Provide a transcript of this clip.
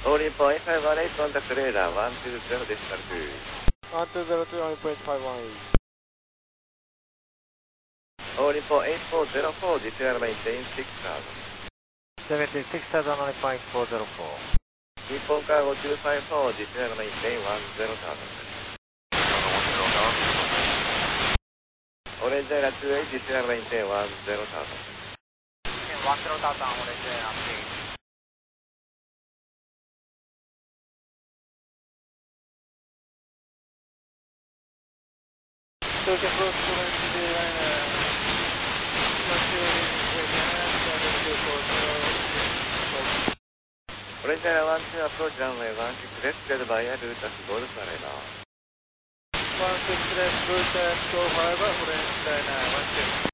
All in point 518, contact radar 120 decimal 2. 1202, all in point 518. All in point 8404, decimal maintain 6000. 76,000, all in point 404. Nippon Cargo 254, decimal maintain 10,000. Orange Air 28, decimal maintain 10,000. 10,000, Orange Air 28. So you can approach Orange Airliner 108, Orange Air 12, approach runway 16 left, cleared by air route as Golf Radar. 16 left, route as Golf Radar, Orange Airliner 12.